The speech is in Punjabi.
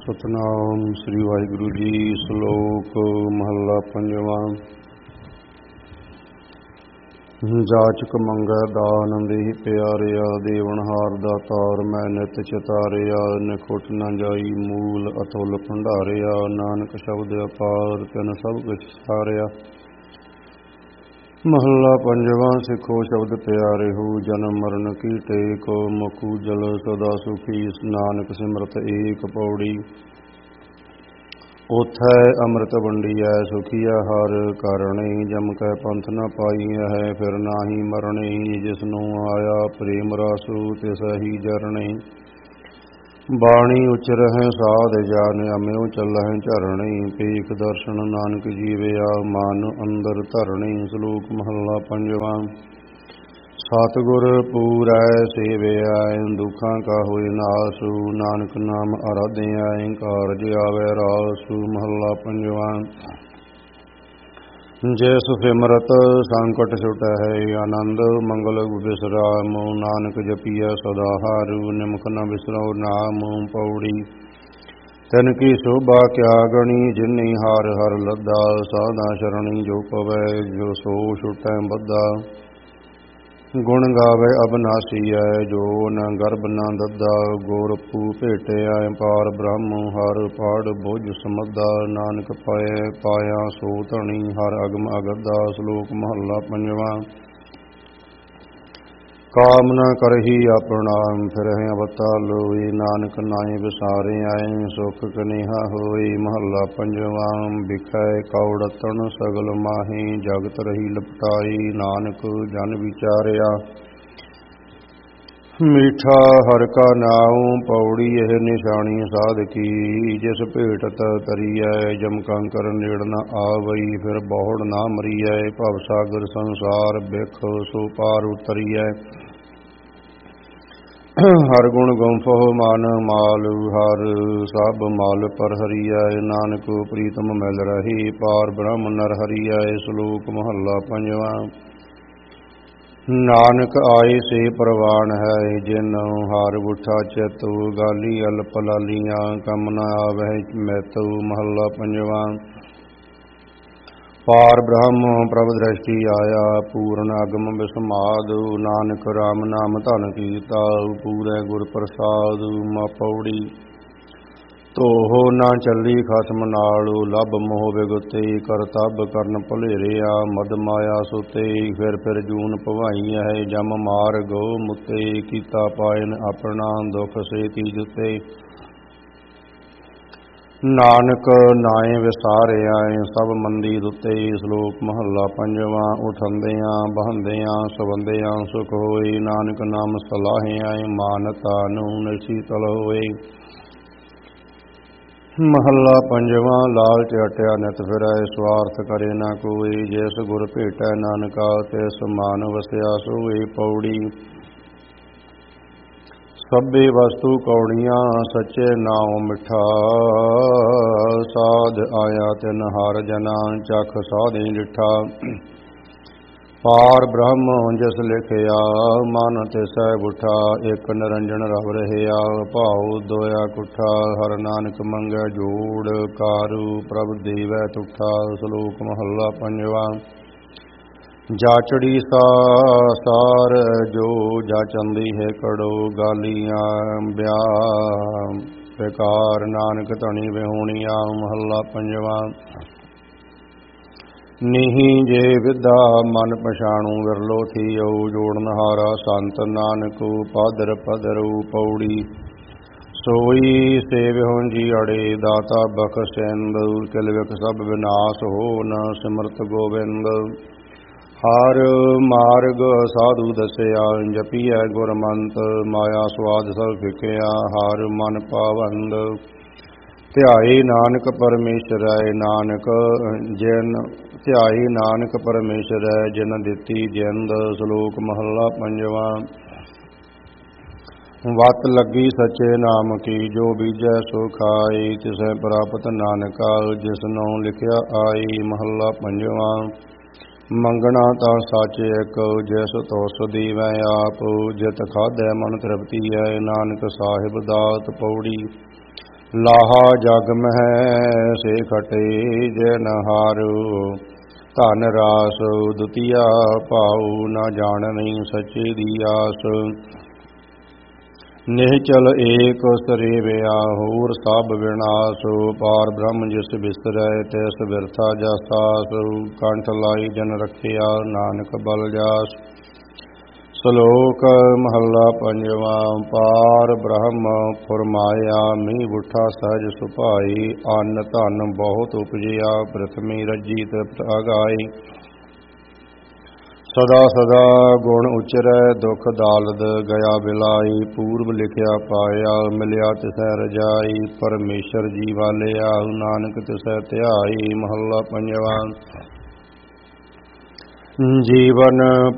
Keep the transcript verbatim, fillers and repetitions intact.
ਸਤਨਾਮ ਸ੍ਰੀ ਵਾਹਿਗੁਰੂ ਜੀ। ਸ਼ਲੋਕ ਮਹੱਲਾ ਪੰਜਵਾਂ। ਜਾਚਕ ਮੰਗੈ ਦਾਨ ਦੇਹਿ ਪਿਆਰਿਆ, ਦੇਵਨਹਾਰ ਦਾ ਤਾਰ ਮੈਂ ਨਿਤ ਚਿਤਾਰਿਆ। ਨਿਖੁੱਟ ਨ ਜਾਈ ਮੂਲ ਅਤੁਲ ਭੰਡਾਰਿਆ, ਨਾਨਕ ਸ਼ਬਦ ਅਪਾਰ ਤਿਨ ਸਭ ਕੁਛ ਸਾਰਿਆ। ਮਹੱਲਾ ਪੰਜਵਾਂ। ਸਿੱਖੋ ਸ਼ਬਦ ਪਿਆਰੇ ਹੋ, ਜਨਮ ਮਰਨ ਕੀ ਟੇਕ। ਮੁਖੁ ਜਲ ਸਦਾ ਸੁਖੀ, ਨਾਨਕ ਸਿਮਰਤ ਏਕ। ਪੌੜੀ। ਉਥੈ ਅੰਮ੍ਰਿਤ ਵੰਡੀਐ, ਸੁਖੀਐ ਹਰਿ ਕਰਣੇ। ਜਮ ਕੈ ਪੰਥ ਨ ਪਾਈਐ, ਫਿਰ ਨਾਹੀ ਮਰਣੇ। ਜਿਸਨੂੰ ਆਇਆ ਪ੍ਰੇਮ ਰਸੁ, ਤਿਸਹਿ ਜਰਣੇ। ਬਾਣੀ ਉਚਰਹਿ ਸਾਧ ਜਨ, ਅਮਿਓ ਚੱਲਹਿ ਝਰਣੇ। ਪੇਖ ਦਰਸ਼ਨ ਨਾਨਕ ਜੀਵਿਆ, ਮਨ ਅੰਦਰ ਧਰਣੇ। ਸ਼ਲੋਕ ਮਹੱਲਾ ਪੰਜਵਾਂ। ਸਤਿਗੁਰ ਪੂਰੈ ਸੇਵਿਆ, ਦੁਖਾਂ ਕਾ ਹੋਇ ਨਾਸੁ। ਨਾਨਕ ਨਾਮ ਅਰਾਧਿਆ, ਕਾਰਜ ਆਵੈ ਰਾਸੁ। ਮਹੱਲਾ ਪੰਜਵਾਂ। ਜਿਸ ਸਿਮਰਤ ਸੰਕਟ ਛੁਟਹਿ, ਆਨੰਦ ਮੰਗਲ ਵਿਸਰਾਮ। ਨਾਨਕ ਜਪੀਐ ਸਦਾ ਹਰਿ, ਨਿਮਕ ਨ ਵਿਸਰਉ ਨਾਮ। ਪੌੜੀ। ਤਿਨ ਕੀ ਸ਼ੋਭਾ ਕਿਆ ਗਣੀ, ਜਿਨੀ ਹਰਿ ਹਰਿ ਲੱਦਾ। ਸਾਧਾ ਸ਼ਰਣੀ ਜੋ ਪਵੈ, ਜੋ ਸੋ ਛੁਟੈ ਬੱਧਾ। ਗੁਣ ਗਾਵੇ ਅਬਨਾਸੀਐ, ਜੋ ਨ ਗਰਭ ਨ ਦੱਦਾ। ਗੋਰਖਪੁ ਭੇਟਿਆ, ਪਾਰ ਬ੍ਰਹਮ ਹਰਿ ਪਾੜ ਬੁਝ ਸਮੱਧਾ। ਨਾਨਕ ਪਾਇ ਪਾਇਆ ਸੋ ਧਣੀ, ਹਰਿ ਅਗਮ ਅਗੱਧਾ। ਸ਼ਲੋਕ ਮਹੱਲਾ ਪੰਜਵਾਂ। ਕਾਮ ਨ ਕਰਹੀ ਆਪਣਾ, ਫਿਰਹਿ ਅਵਤਾ ਲੋਈ। ਨਾਨਕ ਨਾਇ ਵਿਸਾਰਿਆ, ਸੁਖ ਕਨੇਹਾ ਹੋਈ। ਮਹੱਲਾ ਪੰਜਵਾਂ। ਬਿਖੈ ਕੌੜਤਨ ਸਗਲ ਮਾਹੀ, ਜਗਤ ਰਹੀ ਲਪਟਾਈ। ਨਾਨਕ ਜਨ ਵਿਚਾਰਿਆ, ਮੀਠਾ ਹਰਿ ਕਾ ਨਾਉ। ਪੌੜੀ। ਇਹ ਨਿਸ਼ਾਨੀ ਸਾਧਕੀ, ਜਿਸ ਭੇਟਤ ਤਰੀਐ। ਜਮ ਕੰਕਰ ਨੇੜ ਨ ਆਵਈ, ਫਿਰ ਬਹੁੜ ਨਾ ਮਰੀਐ। ਭਵ ਸਾਗਰ ਸੰਸਾਰ ਬਿਖ, ਸੋ ਪਾਰ ਉਤਰੀਐ। ਹਰ ਗੁਣ ਗੁੰਫਹੁ ਮਨ ਮਾਲੁ, ਹਰ ਸਭ ਮਲ ਪਰ ਹਰੀਐ। ਨਾਨਕ ਪ੍ਰੀਤਮ ਮਿਲ ਰਹੀ, ਪਾਰ ਬ੍ਰਹਮ ਨਰ ਹਰੀਐ। ਸ਼ਲੋਕ ਮਹੱਲਾ ਪੰਜਵਾਂ। ਨਾਨਕ ਆਏ ਸੇ ਪ੍ਰਵਾਨ ਹੈ, ਜਿਨ ਹਰਿ ਉਠਾ ਚਿਤ। ਗਾਲੀ ਅਲਪ ਲਾਲੀਆਂ, ਕਮ ਨ ਆਵਹਿ ਮਿਤ। ਮਹੱਲਾ ਪੰਜਵਾਂ। ਪਾਰ ਬ੍ਰਹਮ ਪ੍ਰਭ ਦ੍ਰਿਸ਼ਟੀ ਆਇਆ, ਪੂਰਨ ਅਗਮ ਬਿਸਮਾਦ। ਨਾਨਕ ਰਾਮ ਨਾਮ ਧਨ ਕੀਤਾ, ਪੂਰੈ ਗੁਰ ਪ੍ਰਸਾਦ। ਪੌੜੀ। ਧੋਹੁ ਨਾ ਚੱਲੀ ਖਸਮ ਨਾਲੁ, ਲੱਭ ਮੋਹ ਵਿਗੁਤੇ। ਕਰਤੱਬ ਕਰਨ ਭੁਲੇਰਿਆ, ਮਦ ਮਾਇਆ ਸੁਤੇ। ਫਿਰ ਫਿਰ ਜੂਨ ਭਵਾਈਐ, ਜਮ ਮਾਰਗ ਮੁਤੇ। ਕੀਤਾ ਪਾਇਨ ਆਪਣਾ, ਦੁਖ ਸੇਤੀ ਜੁਤੇ। ਨਾਨਕ ਨਾਇ ਵਿਸਾਰਿਆ, ਸਭ ਮੰਦੀ ਦੁਤੇ। ਸ਼ਲੋਕ ਮਹੱਲਾ ਪੰਜਵਾਂ। ਉਠੰਦਿਆਂ ਬਹੰਦਿਆਂ ਸਵੰਦਿਆਂ ਸੁਖ ਹੋਏ। ਨਾਨਕ ਨਾਮ ਸਲਾਹਿਆ, ਮਾਨਤਾ ਨੂੰ ਨਿਸ਼ੀਤਲ ਹੋਏ। ਮਹੱਲਾ ਪੰਜਵਾਂ। ਲਾਲਚ ਹਟਿਆ ਨਿਤ ਫਿਰੈ, ਸਵਾਰਥ ਕਰੇ ਨਾ ਕੋਈ। ਜਿਸ ਗੁਰ ਭੇਟੈ ਨਾਨਕਾ, ਤਿਸ ਮਨ ਵਸਿਆ ਸੋਈ। ਪੌੜੀ। ਸਭੇ ਵਸਤੂ ਕੌੜੀਆਂ, ਸੱਚੇ ਨਾਉ ਮਿੱਠਾ। ਸਾਧ ਆਇਆ ਤਿਨ ਹਰਿ ਜਨਾ, ਚਖ ਸਾਧੇ ਡਿਠਾ। ਪਾਰ ਬ੍ਰਹਮ ਜਿਸ ਲਿਖਿਆ, ਮਨ ਤਿਸੈ ਉਠਾ। ਇਕ ਨਿਰੰਜਨ ਰਵ ਰਹਿਆ, ਭਾਉ ਦੋਇਆ ਕੁਠਾ। ਹਰਿ ਨਾਨਕ ਮੰਗੈ ਜੋੜ, ਕਾਰੂ ਪ੍ਰਭ ਦੇਵੈ ਤੁਠਾ। ਸ਼ਲੋਕ ਮਹੱਲਾ ਪੰਜਵਾਂ। ਜਾਚੜੀ ਸਾ ਸਾਰ, ਜੋ ਜਾਚੰਦੀ ਹੈ ਕੜੋ। ਗਾਲੀਆਂ ਬਿਆਹ ਬੇਕਾਰ, ਨਾਨਕ ਧਣੀ ਵਿਹੂਣੀਆਂ। ਮਹੱਲਾ ਪੰਜਵਾਂ। ਨੀਹੀ ਜੇ ਵਿਦਾ ਮਨ ਪਛਾਣੂ, ਵਿਰਲੋ ਥੀਓ ਜੋੜਨਹਾਰਾ ਸੰਤ। ਨਾਨਕ ਪਾਦਰ ਪਦਰੂ। ਪੌੜੀ। ਸੋਈ ਸੇਵਿਹੁ ਜੀ ਅੜੇ, ਦਾਤਾ ਬਖਸ਼ਿੰਦ। ਕਿਲ ਵਿਖ ਸਭ ਵਿਨਾਸ਼ ਹੋਨ, ਸਿਮਰਤ ਗੋਬਿੰਦ। ਹਰ ਮਾਰਗ ਸਾਧੂ ਦਸਿਆ, ਜਪੀਐ ਗੁਰਮੰਤ। ਮਾਇਆ ਸਵਾਦ ਸਭ ਫਿਕਿਆ, ਹਰ ਮਨ ਪਾਵੰਦ। ਧਿਆਈ ਨਾਨਕ ਪਰਮੇਸ਼ਰੈ, ਨਾਨਕ ਜਿਨ ਧਿਆਈ ਨਾਨਕ ਪਰਮੇਸ਼ਰੈ, ਜਿਨ ਦਿੱਤੀ ਜਿੰਦ। ਸ਼ਲੋਕ ਮਹੱਲਾ ਪੰਜਵਾਂ। ਵਤ ਲੱਗੀ ਸੱਚੇ ਨਾਮ ਕੀ, ਜੋ ਬੀਜੈ ਸੋ ਖਾਈ। ਤਿਸੈ ਪ੍ਰਾਪਤ ਨਾਨਕਾ, ਜਿਸਨੋ ਲਿਖਿਆ ਆਈ। ਮਹੱਲਾ ਪੰਜਵਾਂ। ਮੰਗਣਾ ਤਾਂ ਸੱਚ ਇਕ, ਜਿਸ ਤੁਸ ਦੀਵੈ ਆਪ। ਜਿਤ ਖਾਧੈ ਮਨ ਤ੍ਰਿਪਤੀ ਹੈ, ਨਾਨਕ ਸਾਹਿਬ ਦਾਤ। ਪੌੜੀ। ਲਾਹਾ ਜਗ ਮਹਿ ਸੇ ਖਟੇ ਜਨ ਹਾਰੂ। ਧਨ ਰਾਸ ਦੁਤੀਆ ਭਾਉ ਨਾ ਜਾਣਨੀ ਸੱਚੇ ਦੀ ਆਸ। ਨਿਹਚਲ ਏਕ ਸਰੇਵਿਆ ਹੋਰ ਸਭ ਵਿਨਾਸ਼। ਪਾਰ ਬ੍ਰਹਮ ਜਿਸ ਬਿਸਰੈ ਤਿਸ ਬਿਰਥਾ ਜਸਾਸ। ਕੰਠ ਲਾਈ ਜਨ ਰਖਿਆ ਨਾਨਕ ਬਲ ਜਾਸ। ਸ਼ਲੋਕ ਮਹੱਲਾ ਪੰਜਵਾਂ। ਪਾਰ ਬ੍ਰਹਮ ਫੁਰਮਾਇਆ ਮੀਂਹ ਬੁੱਠਾ ਸਹਿਜ ਸੁਭਾਈ। ਅੰਨ ਧਨ ਬਹੁਤ ਉਪਜਿਆ ਪ੍ਰਥਮੀ ਰੱਜੀ ਤ੍ਰਿਪਤ ਅਗਾਈ। ਸਦਾ ਸਦਾ ਗੁਣ ਉਚਰੈ ਦੁਖ ਦਾਲਦ ਗਿਆ ਬਿਲਾਈ। ਪੂਰਬ ਲਿਖਿਆ ਪਾਇਆ ਮਿਲਿਆ ਤਿਸੈ ਰਜਾਈ। ਪਰਮੇਸ਼ਰ ਜੀ ਵਾਲਿਆ ਨਾਨਕ ਤਿਸੈ ਧਿਆਈ। ਮਹੱਲਾ ਪੰਜਵਾਂ। ਜੀਵਨ